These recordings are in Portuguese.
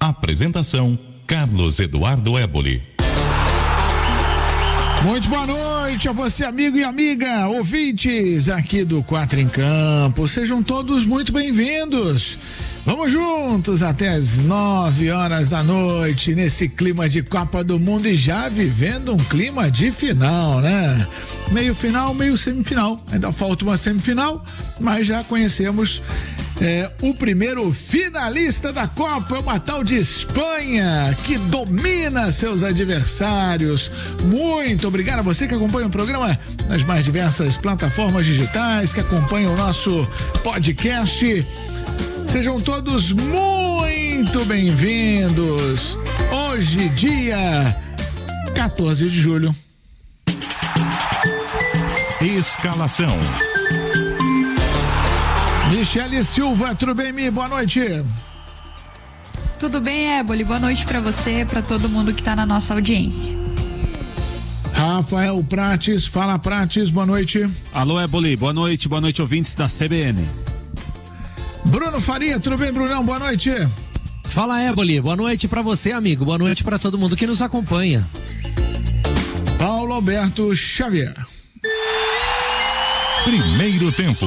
Apresentação: Carlos Eduardo Éboli. Muito boa noite a você, amigo e amiga, ouvintes aqui do Quatro em Campo. Sejam todos muito bem-vindos. Vamos juntos até as 9 horas da noite, nesse clima de Copa do Mundo e já vivendo um clima de final, né? Meio final, meio semifinal. Ainda falta uma semifinal, mas já conhecemos o primeiro finalista da Copa, é uma tal de Espanha, que domina seus adversários. Muito obrigado a você que acompanha o programa nas mais diversas plataformas digitais, que acompanha o nosso podcast. Sejam todos muito bem-vindos. Hoje, dia 14 de julho. Escalação. Michele Silva, tudo bem, Mi? Boa noite. Tudo bem, Éboli? Boa noite pra você, pra todo mundo que tá na nossa audiência. Rafael Prates, fala Prates, boa noite. Alô, Éboli, boa noite, ouvintes da CBN. Bruno Faria, tudo bem, Brunão? Boa noite. Fala, Éboli, boa noite pra você, amigo, boa noite pra todo mundo que nos acompanha. Paulo Alberto Xavier. Primeiro tempo.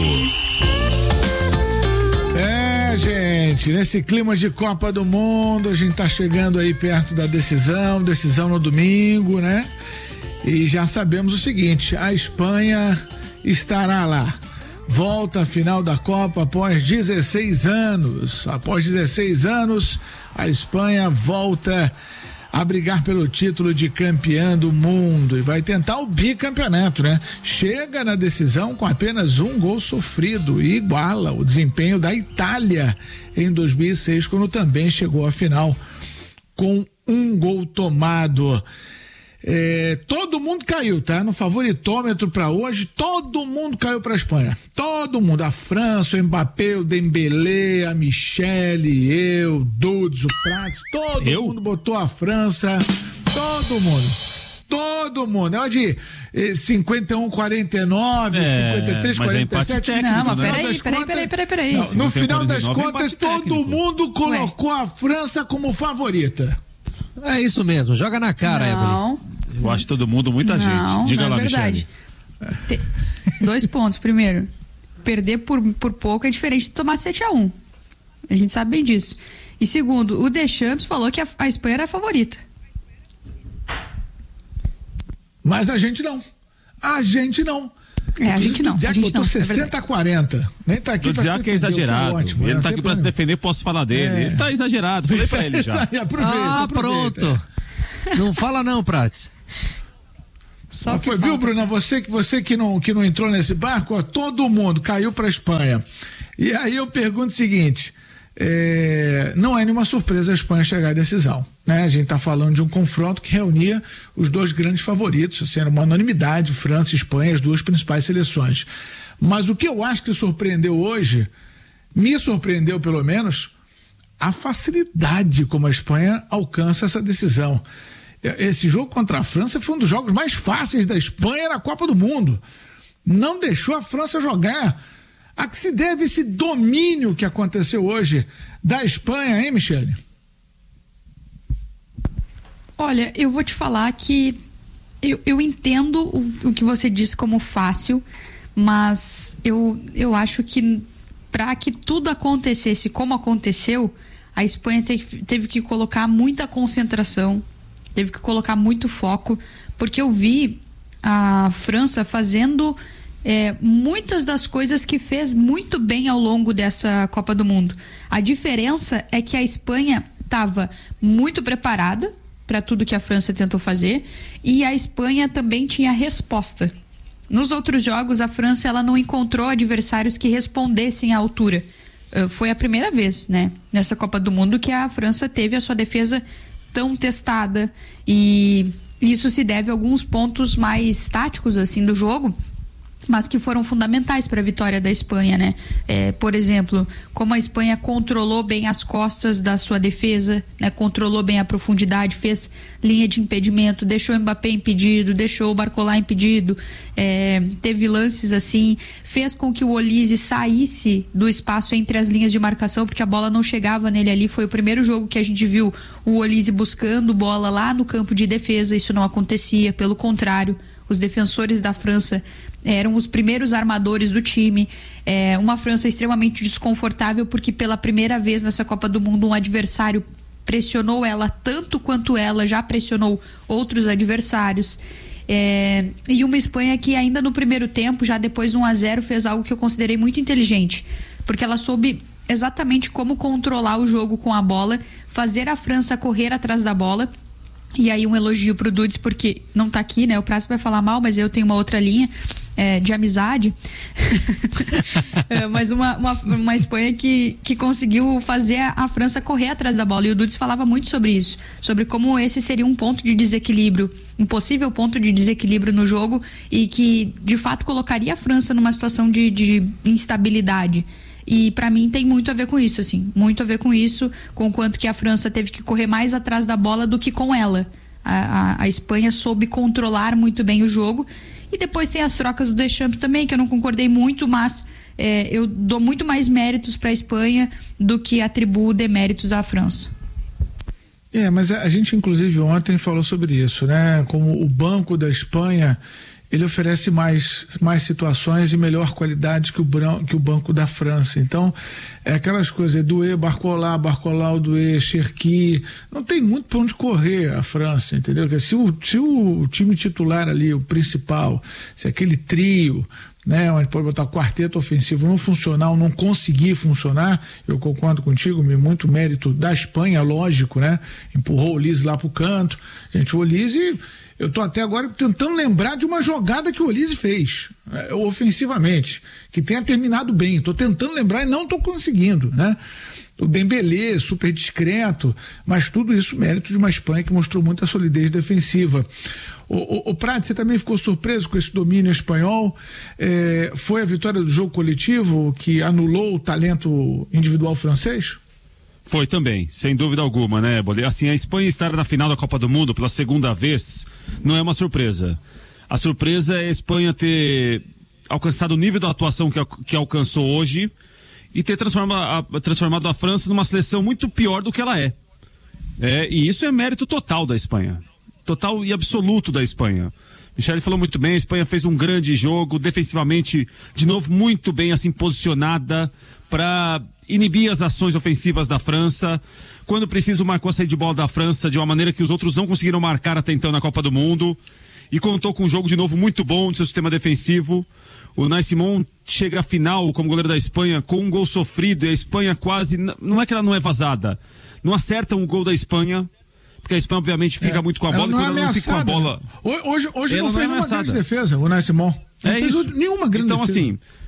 Gente, nesse clima de Copa do Mundo, a gente tá chegando aí perto da decisão no domingo, né? E já sabemos o seguinte, a Espanha estará lá. Volta à final da Copa após 16 anos. Após 16 anos, a Espanha volta a brigar pelo título de campeã do mundo e vai tentar o bicampeonato, né? Chega na decisão com apenas um gol sofrido e iguala o desempenho da Itália em 2006, quando também chegou à final com um gol tomado. Todo mundo caiu, tá? No favoritômetro para hoje, todo mundo caiu para a Espanha. Todo mundo, a França, o Mbappé, o Dembélé, a Michele, eu, Dudes, o Prates, todo mundo botou a França, todo mundo. É de 51-49, 53-47. Não, mas peraí. No final das contas, todo mundo colocou a França como favorita. É isso mesmo, joga na cara, Éboli. Eu acho todo mundo, muita gente. Diga lá, verdade. Michele. 2 pontos. Primeiro, perder por pouco é diferente de tomar 7-1. A gente sabe bem disso. E segundo, o Deschamps falou que a Espanha era a favorita. Mas a gente não. A gente não. Botou 60-40. Nem tá aqui pra se defender, que é exagerado. Ótimo, ele tá aqui pra se defender, posso falar dele. Ele tá exagerado, falei pra ele já. Aproveita. Pronto. Não fala não, Prates. Viu, Bruno? Você que não entrou nesse barco, ó, todo mundo caiu pra Espanha. E aí eu pergunto o seguinte, não é nenhuma surpresa a Espanha chegar à decisão, né? A gente tá falando de um confronto que reunia os dois grandes favoritos, assim, era uma unanimidade, França e Espanha, as duas principais seleções. Mas o que eu acho que surpreendeu hoje, me surpreendeu pelo menos, a facilidade como a Espanha alcança essa decisão. Esse jogo contra a França foi um dos jogos mais fáceis da Espanha na Copa do Mundo. Não deixou a França jogar. A que se deve esse domínio que aconteceu hoje da Espanha, hein, Michele? Olha, eu vou te falar que eu entendo o que você disse como fácil, mas eu acho que para que tudo acontecesse como aconteceu, a Espanha teve que colocar muita concentração, teve que colocar muito foco, porque eu vi a França fazendo muitas das coisas que fez muito bem ao longo dessa Copa do Mundo. A diferença é que a Espanha estava muito preparada para tudo que a França tentou fazer e a Espanha também tinha resposta. Nos outros jogos, a França ela não encontrou adversários que respondessem à altura. Foi a primeira vez, né, nessa Copa do Mundo que a França teve a sua defesa tão testada, e isso se deve a alguns pontos mais táticos assim do jogo, mas que foram fundamentais para a vitória da Espanha, né? Por exemplo, como a Espanha controlou bem as costas da sua defesa, né? Controlou bem a profundidade, fez linha de impedimento, deixou o Mbappé impedido, deixou o Barcola impedido, teve lances assim, fez com que o Olise saísse do espaço entre as linhas de marcação, porque a bola não chegava nele ali. Foi o primeiro jogo que a gente viu o Olise buscando bola lá no campo de defesa. Isso não acontecia, pelo contrário, os defensores da França eram os primeiros armadores do time. Uma França extremamente desconfortável, porque pela primeira vez nessa Copa do Mundo um adversário pressionou ela tanto quanto ela já pressionou outros adversários. E uma Espanha que ainda no primeiro tempo, já depois do 1-0, fez algo que eu considerei muito inteligente, porque ela soube exatamente como controlar o jogo com a bola, fazer a França correr atrás da bola. E aí um elogio pro Dudes, porque não tá aqui, né? O Praça vai falar mal, mas eu tenho uma outra linha de amizade. Mas uma Espanha que conseguiu fazer a França correr atrás da bola. E o Dudes falava muito sobre isso, sobre como esse seria um ponto de desequilíbrio, um possível ponto de desequilíbrio no jogo, e que de fato colocaria a França numa situação de instabilidade. E para mim tem muito a ver com isso, assim, muito a ver com isso, com o quanto que a França teve que correr mais atrás da bola do que com ela. A Espanha soube controlar muito bem o jogo. E depois tem as trocas do Deschamps também, que eu não concordei muito, mas eu dou muito mais méritos para a Espanha do que atribuo deméritos à França. Mas a gente inclusive ontem falou sobre isso, né? Como o banco da Espanha, ele oferece mais situações e melhor qualidade que o banco da França. Então, aquelas coisas, Doué, Barcola, Doué, Cherki, não tem muito para onde correr a França, entendeu? Porque se o time titular ali, o principal, se aquele trio, né, onde pode botar o quarteto ofensivo, não funcionar ou não conseguir funcionar, eu concordo contigo, muito mérito da Espanha, lógico, né? Empurrou o Olise lá pro canto. Gente, o Olise, eu tô até agora tentando lembrar de uma jogada que o Olise fez, ofensivamente, que tenha terminado bem. Tô tentando lembrar e não tô conseguindo, né? O Dembélé, super discreto, mas tudo isso mérito de uma Espanha que mostrou muita solidez defensiva. O Prade, você também ficou surpreso com esse domínio espanhol? Foi a vitória do jogo coletivo que anulou o talento individual francês? Foi também, sem dúvida alguma, né, Bolê? Assim, a Espanha estar na final da Copa do Mundo pela segunda vez não é uma surpresa. A surpresa é a Espanha ter alcançado o nível da atuação que alcançou hoje e ter transformado a França numa seleção muito pior do que ela é. E isso é mérito total da Espanha. Total e absoluto da Espanha. Michele falou muito bem, a Espanha fez um grande jogo, defensivamente, de novo, muito bem assim posicionada para inibir as ações ofensivas da França. Quando preciso, marcou a saída de bola da França de uma maneira que os outros não conseguiram marcar até então na Copa do Mundo. E contou com um jogo de novo muito bom do seu sistema defensivo. O Unai Simón chega à final como goleiro da Espanha com um gol sofrido, e a Espanha quase, não é que ela não é vazada, não acerta um gol da Espanha, porque a Espanha obviamente fica muito com a bola, e quando ela não fica com a bola... Hoje não fez nenhuma grande defesa, o Unai Simón. Não fez nenhuma grande defesa.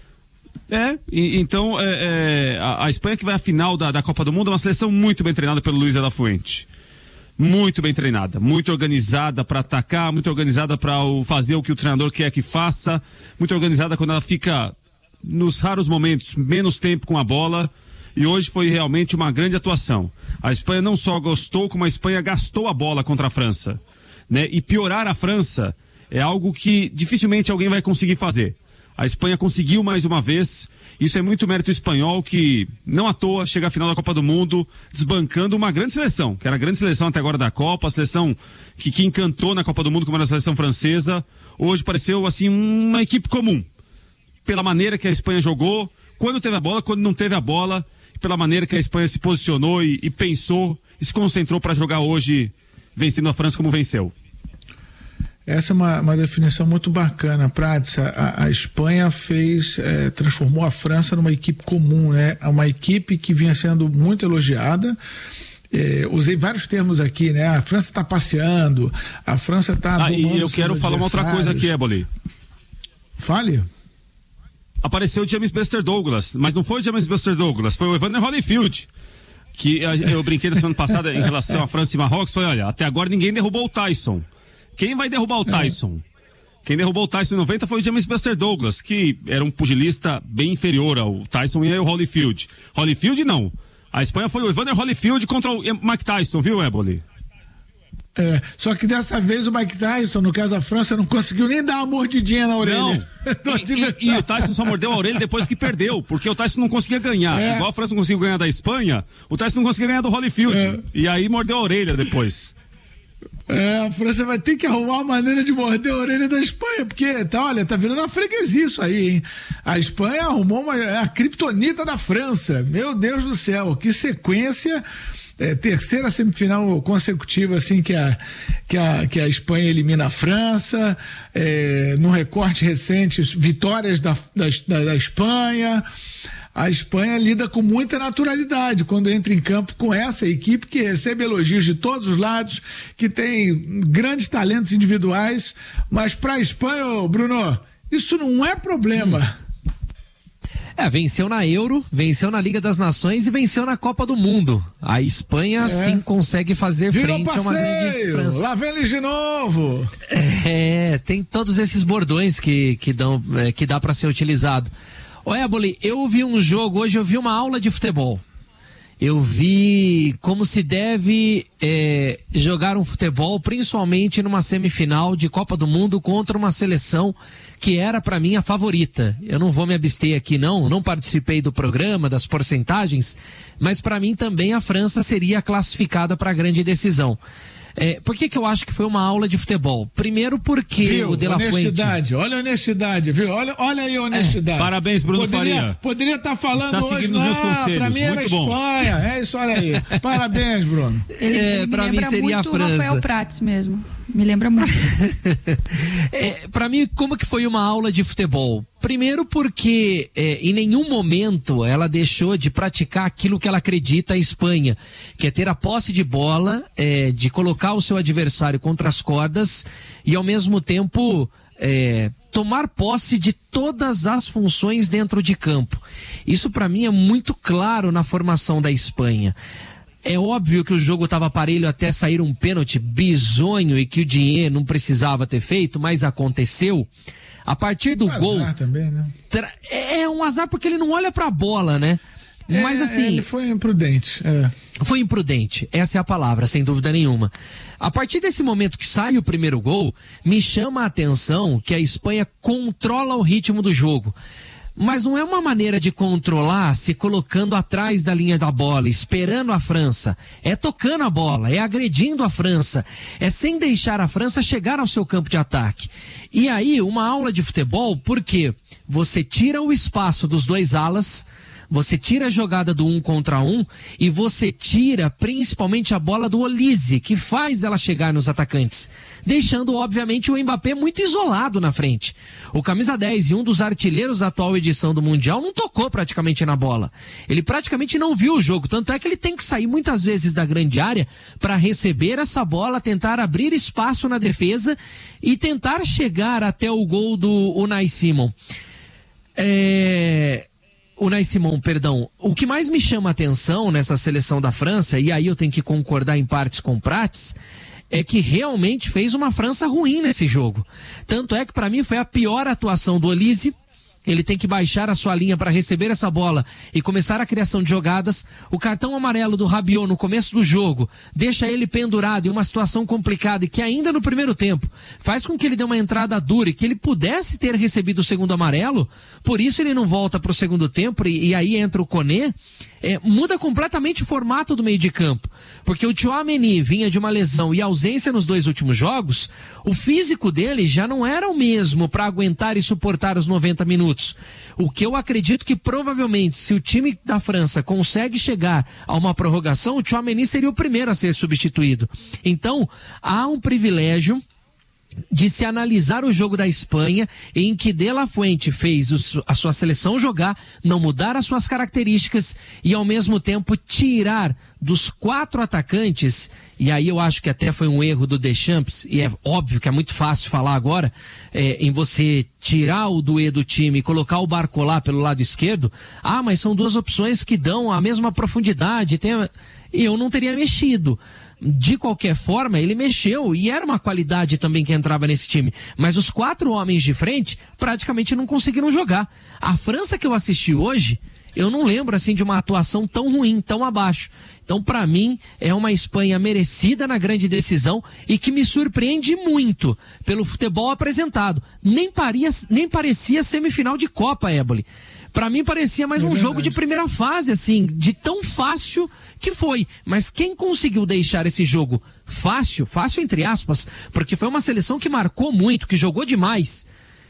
Então assim, a Espanha que vai à final da Copa do Mundo é uma seleção muito bem treinada pelo Luis de la Fuente. Muito bem treinada, muito organizada para atacar, muito organizada para fazer o que o treinador quer que faça, muito organizada quando ela fica, nos raros momentos, menos tempo com a bola. E hoje foi realmente uma grande atuação. A Espanha não só gostou, como a Espanha gastou a bola contra a França, né? E piorar a França é algo que dificilmente alguém vai conseguir fazer. A Espanha conseguiu mais uma vez. Isso é muito mérito espanhol, que não à toa chega à final da Copa do Mundo desbancando uma grande seleção, que era a grande seleção até agora da Copa, a seleção que encantou na Copa do Mundo como era a seleção francesa. Hoje pareceu assim uma equipe comum, pela maneira que a Espanha jogou, quando teve a bola, quando não teve a bola, pela maneira que a Espanha se posicionou e pensou e se concentrou para jogar hoje, vencendo a França como venceu. Essa é uma definição muito bacana, Prades. A Espanha transformou a França numa equipe comum, né? Uma equipe que vinha sendo muito elogiada. Usei vários termos aqui, né? A França está passeando, a França está... E eu quero falar uma outra coisa aqui, Éboli. Fale. Apareceu o James Buster Douglas, mas não foi o James Buster Douglas, foi o Evander Holyfield, que eu brinquei na semana passada em relação à França e Marrocos. Foi, olha, até agora ninguém derrubou o Tyson. Quem vai derrubar o Tyson? Quem derrubou o Tyson em 90 foi o James Buster Douglas, que era um pugilista bem inferior ao Tyson e ao Holyfield. Holyfield não. A Espanha foi o Evander Holyfield contra o Mike Tyson, viu, Éboli? Só que dessa vez o Mike Tyson, no caso a França, não conseguiu nem dar uma mordidinha na orelha. Não. E o Tyson só mordeu a orelha depois que perdeu, porque o Tyson não conseguia ganhar. Igual a França não conseguiu ganhar da Espanha, o Tyson não conseguia ganhar do Holyfield. E aí mordeu a orelha depois. A França vai ter que arrumar uma maneira de morder a orelha da Espanha, porque tá virando uma freguesia isso aí, hein? A Espanha arrumou a criptonita da França. Meu Deus do céu, que sequência. Terceira semifinal consecutiva assim que a Espanha elimina a França, num recorte recente, vitórias da Espanha. A Espanha lida com muita naturalidade quando entra em campo com essa equipe que recebe elogios de todos os lados, que tem grandes talentos individuais, mas para a Espanha, Bruno, isso não é problema. Venceu na Euro, venceu na Liga das Nações e venceu na Copa do Mundo. A Espanha sim consegue fazer frente a uma grande França. Lá vem eles de novo. Tem todos esses bordões que dá para ser utilizado. Ô Éboli, eu vi um jogo hoje, eu vi uma aula de futebol. Eu vi como se deve jogar um futebol, principalmente numa semifinal de Copa do Mundo contra uma seleção que era para mim a favorita. Eu não vou me abster aqui não participei do programa, das porcentagens, mas para mim também a França seria classificada para a grande decisão. Por que eu acho que foi uma aula de futebol? Primeiro porque o De La Fuente... Olha a honestidade, viu? Olha aí a honestidade. Parabéns, Bruno Faria. Poderia estar falando está hoje, meus conselhos. Pra mim era Espanha. Isso, olha aí. Parabéns, Bruno. Ele pra me mim lembra seria muito a França. o Rafael Prats mesmo. Me lembra muito. Pra mim, como que foi uma aula de futebol? Primeiro porque em nenhum momento ela deixou de praticar aquilo que ela acredita a Espanha, que é ter a posse de bola, de colocar o seu adversário contra as cordas e ao mesmo tempo tomar posse de todas as funções dentro de campo. Isso para mim é muito claro na formação da Espanha. É óbvio que o jogo estava parelho até sair um pênalti bizonho e que o Dieng não precisava ter feito, mas aconteceu. A partir do gol... azar também, né? É um azar porque ele não olha pra bola, né? Mas assim... ele foi imprudente. Foi imprudente, essa é a palavra, sem dúvida nenhuma. A partir desse momento que sai o primeiro gol, me chama a atenção que a Espanha controla o ritmo do jogo. Mas não é uma maneira de controlar se colocando atrás da linha da bola, esperando a França. É tocando a bola, é agredindo a França, é sem deixar a França chegar ao seu campo de ataque. E aí, uma aula de futebol, porque você tira o espaço dos dois alas, você tira a jogada do 1 contra 1 e você tira principalmente a bola do Olise, que faz ela chegar nos atacantes, deixando obviamente o Mbappé muito isolado na frente. O camisa 10 e um dos artilheiros da atual edição do Mundial não tocou praticamente na bola. Ele praticamente não viu o jogo, tanto é que ele tem que sair muitas vezes da grande área para receber essa bola, tentar abrir espaço na defesa e tentar chegar até o gol do Unai Simon. Unai Simon, perdão. O que mais me chama a atenção nessa seleção da França, e aí eu tenho que concordar em partes com Prats, é que realmente fez uma França ruim nesse jogo. Tanto é que para mim foi a pior atuação do Olise. Ele tem que baixar a sua linha para receber essa bola e começar a criação de jogadas. O cartão amarelo do Rabiot no começo do jogo deixa ele pendurado em uma situação complicada e que ainda no primeiro tempo faz com que ele dê uma entrada dura e que ele pudesse ter recebido o segundo amarelo. Por isso ele não volta para o segundo tempo e aí entra o Koné. Muda completamente o formato do meio de campo, porque o Tchouaméni vinha de uma lesão e ausência nos dois últimos jogos. O físico dele já não era o mesmo para aguentar e suportar os 90 minutos. O que eu acredito que provavelmente, se o time da França consegue chegar a uma prorrogação, o Tchouaméni seria o primeiro a ser substituído. Então, há um privilégio de se analisar o jogo da Espanha, em que De La Fuente fez a sua seleção jogar, não mudar as suas características e ao mesmo tempo tirar dos 4 atacantes, e aí eu acho que até foi um erro do Deschamps, e é óbvio que é muito fácil falar agora, em você tirar o Doué do time e colocar o Barcola pelo lado esquerdo. Mas são duas opções que dão a mesma profundidade, e eu não teria mexido. de qualquer forma, ele mexeu e era uma qualidade também que entrava nesse time. Mas os 4 homens de frente praticamente não conseguiram jogar. A França que eu assisti hoje, eu não lembro assim de uma atuação tão ruim, tão abaixo. Então, para mim, é uma Espanha merecida na grande decisão e que me surpreende muito pelo futebol apresentado. Nem parecia semifinal de Copa, Éboli. Para mim parecia mais um jogo de primeira fase, assim, de tão fácil que foi. Mas quem conseguiu deixar esse jogo fácil entre aspas, porque foi uma seleção que marcou muito, que jogou demais,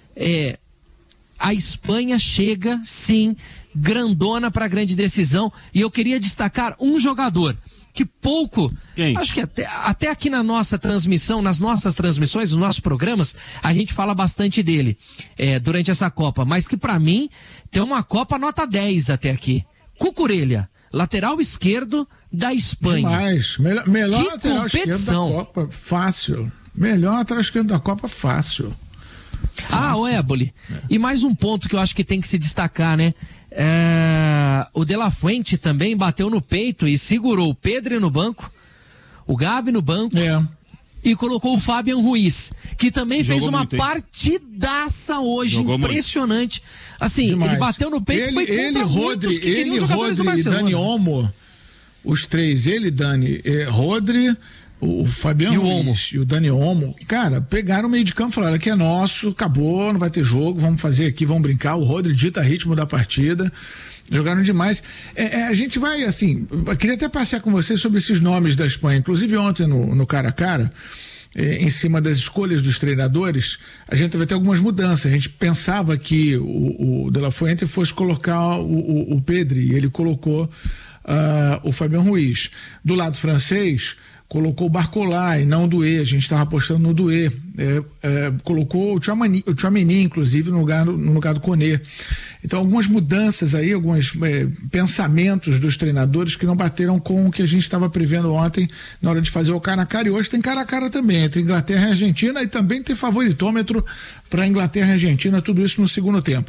a Espanha chega, sim, grandona para a grande decisão. E eu queria destacar um jogador que pouco, acho que até aqui na nossa transmissão, nas nossas transmissões, nos nossos programas, a gente fala bastante dele durante essa Copa, mas que para mim tem uma Copa nota 10 até aqui. Cucurella, lateral esquerdo da Espanha. Demais. Melhor que lateral competição. Esquerdo da Copa, fácil. Melhor lateral esquerdo da Copa, fácil. O Éboli. E mais um ponto que eu acho que tem que se destacar, né? O De La Fuente também bateu no peito e segurou o Pedri no banco, o Gavi no banco e colocou o Fabian Ruiz, que também fez uma partidaça hoje, impressionante. Assim, demais. Ele bateu no peito, Rodri e Dani Olmo, os três, Dani, Rodri, o Fabiano Ruiz e o Dani Olmo, cara, pegaram o meio de campo e falaram que é nosso, acabou, não vai ter jogo, vamos fazer aqui, vamos brincar. O Rodri dita ritmo da partida, jogaram demais. A gente vai, assim, eu queria até passear com vocês sobre esses nomes da Espanha, inclusive ontem no Cara a Cara, em cima das escolhas dos treinadores, a gente vai ter algumas mudanças. A gente pensava que o De La Fuente fosse colocar o Pedri, e ele colocou o Fabiano Ruiz. Do lado francês, colocou o Barcola e não o Doué. A gente estava apostando no Doué. Colocou o Tchouaméni, inclusive, no lugar do Koné. Então, algumas mudanças aí, alguns pensamentos dos treinadores que não bateram com o que a gente estava prevendo ontem na hora de fazer o cara a cara. E hoje tem cara a cara também, entre Inglaterra e Argentina, e também tem favoritômetro para Inglaterra e Argentina, tudo isso no segundo tempo.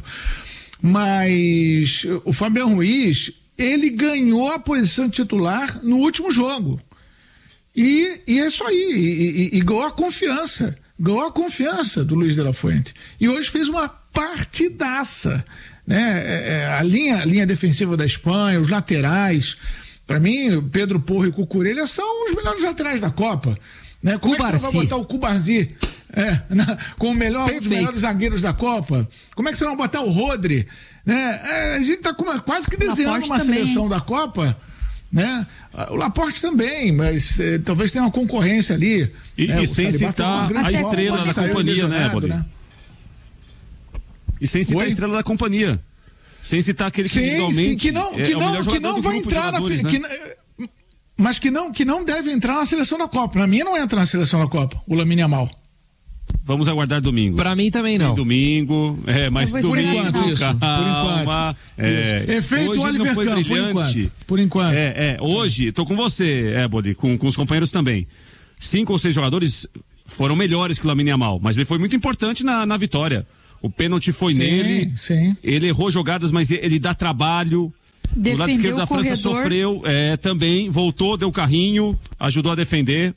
Mas o Fabiano Ruiz, ele ganhou a posição de titular no último jogo. E é isso aí, e ganhou a confiança do Luis de la Fuente. E hoje fez uma partidaça, né? A linha defensiva da Espanha, os laterais, para mim, Pedro Porro e Cucurella são os melhores laterais da Copa, né? Como é que você vai botar o Cubarsí como um dos melhores zagueiros da Copa? Como é que você vai botar o Rodri, né? A gente tá quase que desenhando uma seleção da Copa, né? O Laporte também, mas talvez tenha uma concorrência ali. E sem citar a estrela da companhia, né, Boli? E sem citar a estrela da companhia. Sem citar aquele que individualmente que não vai entrar na mas que não deve entrar na seleção da Copa. Na minha não entra na seleção da Copa, o Lamine Yamal. Vamos aguardar domingo. Pra mim também não. Domingo, mas domingo, por enquanto. Efeito Oliver Kahn, por enquanto. Hoje, tô com você, Éboli, com os companheiros também. 5 ou 6 jogadores foram melhores que o Lamine Yamal, mas ele foi muito importante na vitória. O pênalti foi nele, ele errou jogadas, mas ele dá trabalho. Defendeu o lado esquerdo da França sofreu, também, voltou, deu carrinho, ajudou a defender.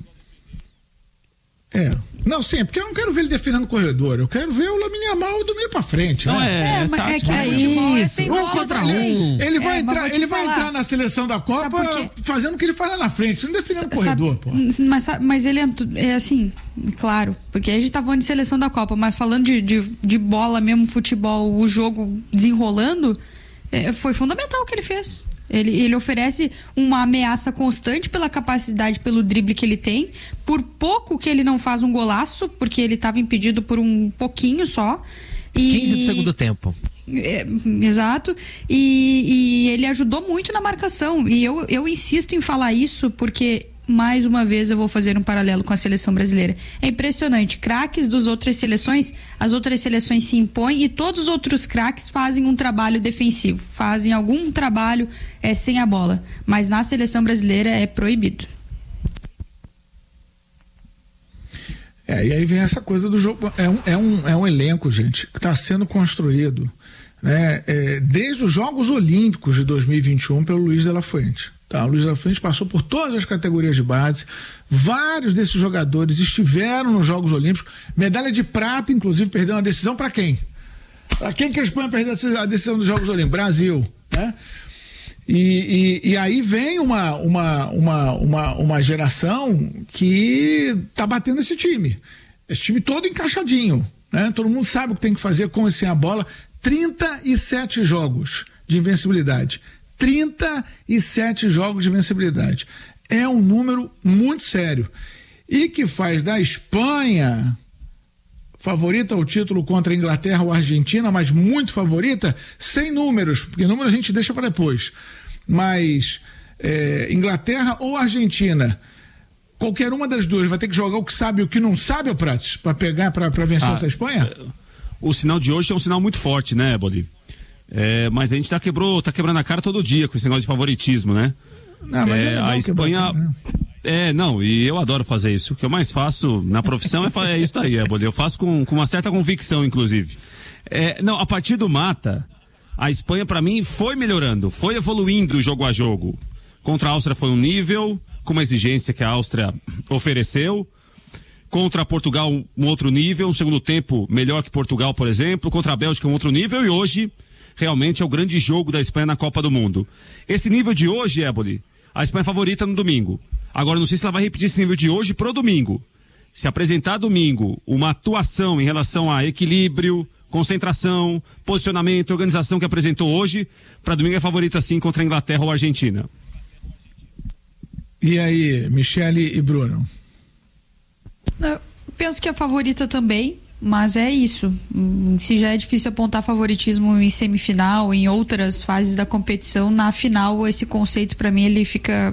Não, sim, porque eu não quero ver ele defendendo o corredor, eu quero ver o Lamine Yamal do meio pra frente. Não isso, um contra um. Ele vai entrar na seleção da Copa fazendo o que ele faz lá na frente, não defendendo o corredor, pô. Mas ele é assim, claro, porque a gente tá falando de seleção da Copa, mas falando de bola mesmo, futebol, o jogo desenrolando, foi fundamental o que ele fez. Ele oferece uma ameaça constante pela capacidade, pelo drible que ele tem. Por pouco que ele não faz um golaço, porque ele estava impedido por um pouquinho só. 15 do segundo tempo. Exato. E ele ajudou muito na marcação. E eu insisto em falar isso porque, mais uma vez, eu vou fazer um paralelo com a seleção brasileira. É impressionante. Craques das outras seleções, as outras seleções se impõem e todos os outros craques fazem um trabalho defensivo, fazem algum trabalho sem a bola. Mas na seleção brasileira é proibido. E aí vem essa coisa do jogo. É um elenco, gente, que está sendo construído, né? Desde os Jogos Olímpicos de 2021 pelo Luis de la Fuente. Tá, o Luiz da Fuente passou por todas as categorias de base. Vários desses jogadores estiveram nos Jogos Olímpicos. Medalha de prata, inclusive, perdeu uma decisão para quem? Para quem que a Espanha perdeu a decisão dos Jogos Olímpicos? Brasil, né? E aí vem uma geração que tá batendo esse time. Esse time todo encaixadinho, né? Todo mundo sabe o que tem que fazer com e sem a bola. 37 jogos de invencibilidade. 37 jogos de invencibilidade. É um número muito sério. E que faz da Espanha favorita ao título contra a Inglaterra ou a Argentina, mas muito favorita, sem números, porque números a gente deixa para depois. Mas Inglaterra ou Argentina, qualquer uma das duas vai ter que jogar o que sabe e o que não sabe, Prates, para pegar, para vencer essa Espanha? O sinal de hoje é um sinal muito forte, né, Boli? Mas a gente tá quebrando a cara todo dia com esse negócio de favoritismo, né? Não, mas a Espanha... né? E eu adoro fazer isso. O que eu mais faço na profissão é isso daí, Boli. Eu faço com uma certa convicção, inclusive. A partir do mata, a Espanha, para mim, foi melhorando, foi evoluindo jogo a jogo. Contra a Áustria foi um nível, com uma exigência que a Áustria ofereceu. Contra Portugal, um outro nível, um segundo tempo melhor que Portugal, por exemplo. Contra a Bélgica, um outro nível. E hoje, realmente, é o grande jogo da Espanha na Copa do Mundo. Esse nível de hoje, Éboli, a Espanha é favorita no domingo. Agora, não sei se ela vai repetir esse nível de hoje pro domingo. Se apresentar domingo uma atuação em relação a equilíbrio, concentração, posicionamento, organização que apresentou hoje, para domingo é favorita sim contra a Inglaterra ou a Argentina. E aí, Michele e Bruno? Eu penso que é favorita também, mas é isso. Se já é difícil apontar favoritismo em semifinal, em outras fases da competição, na final esse conceito para mim ele fica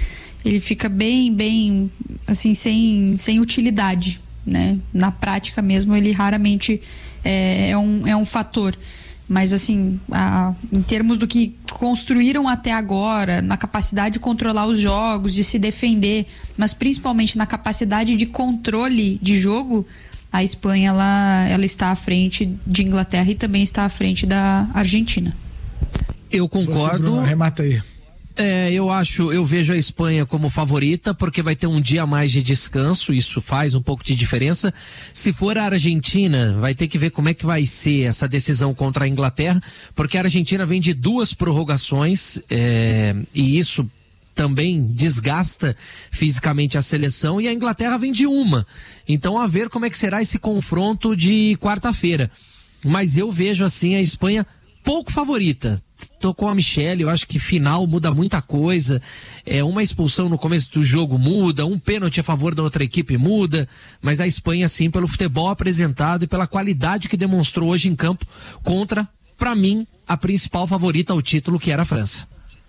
bem assim, sem utilidade, né? Na prática mesmo ele raramente é um fator. Mas assim, em termos do que construíram até agora, na capacidade de controlar os jogos, de se defender, mas principalmente na capacidade de controle de jogo, a Espanha ela está à frente de Inglaterra e também está à frente da Argentina. Eu concordo. Você, Bruno, arremata aí. Eu vejo a Espanha como favorita, porque vai ter um dia a mais de descanso, isso faz um pouco de diferença. Se for a Argentina, vai ter que ver como é que vai ser essa decisão contra a Inglaterra, porque a Argentina vem de 2 prorrogações, e isso também desgasta fisicamente a seleção, e a Inglaterra vem de 1. Então, a ver como é que será esse confronto de quarta-feira. Mas eu vejo assim a Espanha pouco favorita. Tô com a Michele, eu acho que final muda muita coisa. Uma expulsão no começo do jogo muda, um pênalti a favor da outra equipe muda, mas a Espanha sim, pelo futebol apresentado e pela qualidade que demonstrou hoje em campo contra, para mim, a principal favorita ao título, que era a França.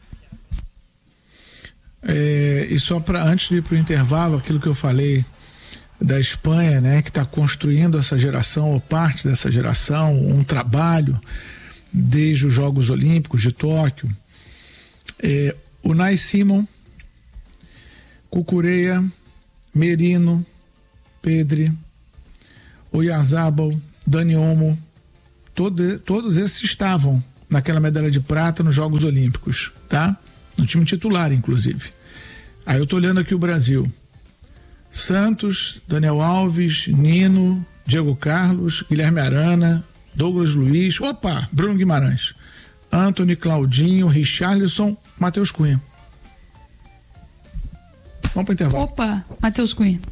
E só para antes de ir para o intervalo, aquilo que eu falei da Espanha, né, que está construindo essa geração, ou parte dessa geração, um trabalho desde os Jogos Olímpicos de Tóquio. Unai Simon, Cucurella, Merino, Pedri, Oyarzabal, Dani Olmo, todos esses estavam naquela medalha de prata nos Jogos Olímpicos, tá? No time titular, inclusive. Aí eu tô olhando aqui o Brasil: Santos, Daniel Alves, Nino, Diego Carlos, Guilherme Arana, Douglas Luiz, Bruno Guimarães, Antony, Claudinho, Richarlison, Matheus Cunha. Vamos para o intervalo. Matheus Cunha.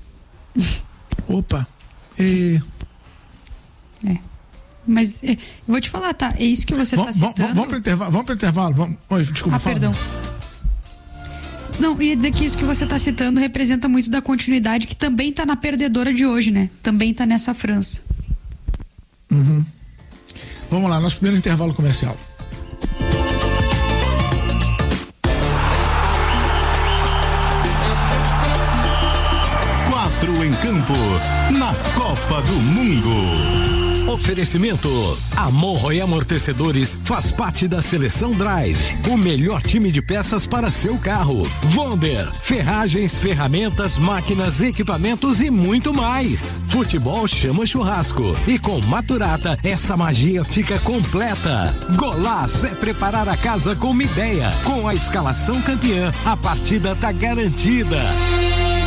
Mas vou te falar, tá? É isso que você está citando. Vamos para o intervalo. Desculpa, fala. Perdão. Não, ia dizer que isso que você está citando representa muito da continuidade, que também está na perdedora de hoje, né? Também está nessa França. Uhum. Vamos lá, nosso primeiro intervalo comercial. Quatro em campo, na Copa do Mundo. Oferecimento: Amorro e Amortecedores faz parte da Seleção Drive, o melhor time de peças para seu carro. Wonder, ferragens, ferramentas, máquinas, equipamentos e muito mais. Futebol chama churrasco e com Maturata essa magia fica completa. Golaço é preparar a casa com uma ideia. Com a escalação campeã, a partida tá garantida.